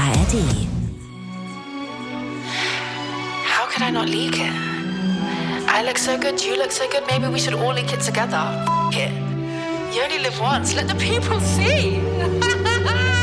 ARD. How could I not leak it? I look so good, you look so good, maybe we should all leak it together. F*** it. You only live once, let the people see.